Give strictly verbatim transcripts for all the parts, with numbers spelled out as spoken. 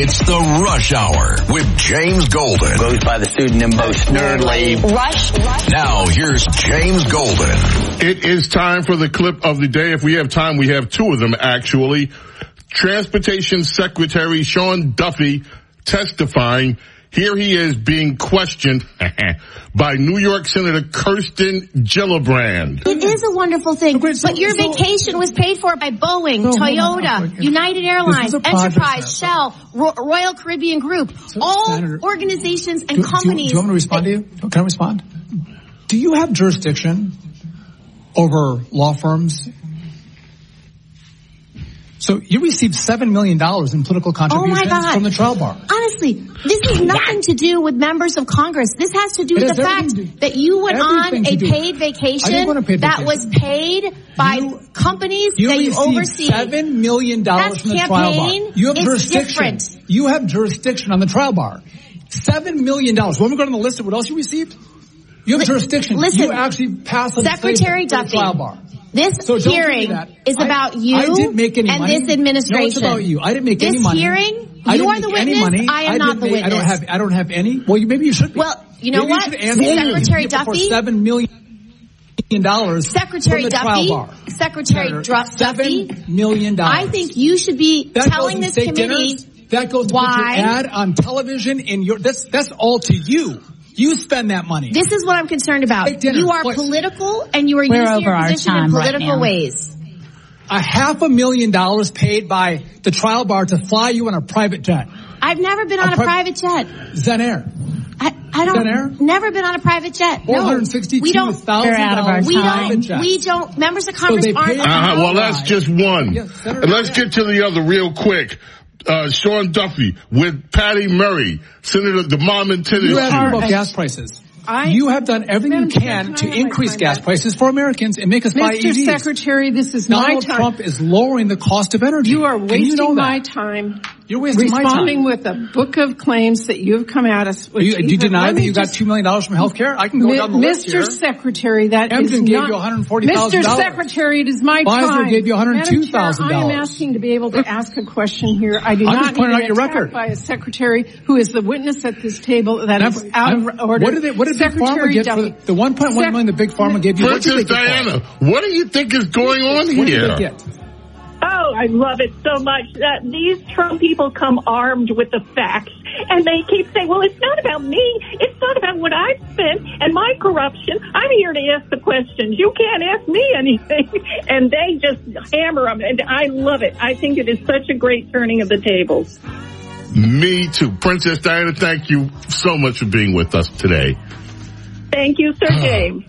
It's the Rush Hour with James Golden. Goes by the pseudonym Bo Snerdley. Rush, Rush. Now, here's James Golden. It is time for the clip of the day. If we have time, we have two of them, actually. Transportation Secretary Sean Duffy testifying. Here he is being questioned by New York Senator Kirsten Gillibrand. It is a wonderful thing, okay, so, but your so, vacation was paid for by Boeing, no, Toyota, no, no, United Airlines, Enterprise, Shell, Ro- Royal Caribbean Group, so, all Senator, organizations and do, companies. Do you, do you want me to respond to you? Can I respond? Do you have jurisdiction over law firms? So you received seven million dollars in political contributions oh my God. from the trial bar. Honestly, this has nothing to do with members of Congress. This has to do It with the fact that you went on a paid vacation a paid that vacation. was paid by you, companies you that you oversee. seven million dollars from the trial bar. You have it's jurisdiction. Different. You have jurisdiction on the trial bar. seven million dollars. When we go on the list of what else you received, you have L- jurisdiction. Listen, you actually passed on Secretary the Duffy. trial bar. This so hearing is I, about you I didn't make any and money. this administration. No, it's about you. I didn't make this any money. This hearing, I you are make the any witness. Money. I am I not the make, witness. I don't have. I don't have any. Well, you, maybe you should be. Well, you know maybe what, you should answer Secretary Duffy, Duffy, seven million dollars. Secretary from the Duffy, trial bar. Secretary Senator, Duffy, seven million dollars. I think you should be that telling this committee dinners. That goes to why your ad on television. In your that's that's all to you. You spend that money. This is what I'm concerned about. You are what? political, and you are We're using your over position our in time political right now. ways. A half a million dollars paid by the trial bar to fly you on a private jet. I've never been on a, a pri- private jet. Zen Air. I, I don't. Zen Air? Never been on a private jet. Four hundred sixty-two thousand dollars. We don't. We don't. Members of Congress so aren't. Uh-huh, well, that's just one. Yes, and let's get to the other real quick. Uh, Sean Duffy with Patty Murray, Senator the mom and tennis. You asked about gas prices. I, you have done everything you can to increase gas prices for Americans and make us buy E Vs. Mister Secretary, this is my Donald time. Trump is lowering the cost of energy. You are wasting you know my time. You're wasting my time. Responding with a book of claims that you have come at us with. You, do you deny that you got two million dollars from health care? I can go Mi- down the list here. Mister Secretary, that Amgen is gave not, you one hundred forty thousand dollars. Mister Secretary, it is my Pfizer time. Pfizer gave you one hundred two thousand dollars. I am asking to be able to ask a question here. I do I'm not just pointing need out your record. by a secretary who is the witness at this table that is I'm, out I'm, of order. What did, they, what did Big Pharma get for the, the one point one million the Big Pharma gave you? Princess Diana, what do you think is going on what here? Did they get? Oh, I love it so much. Uh, these Trump people come armed with the facts, and they keep saying, well, it's not about me. It's not about what I've spent and my corruption. I'm here to ask the questions. You can't ask me anything. And they just hammer them, and I love it. I think it is such a great turning of the tables. Me too. Princess Diana, thank you so much for being with us today. Thank you, Sir James.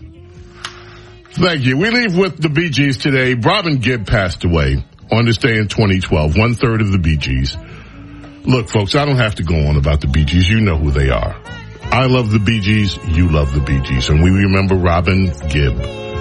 Thank you. We leave with the Bee Gees today. Robin Gibb passed away on this day in twenty twelve, one third of the Bee Gees. Look, folks, I don't have to go on about the Bee Gees. You know who they are. I love the Bee Gees. You love the Bee Gees. And we remember Robin Gibb.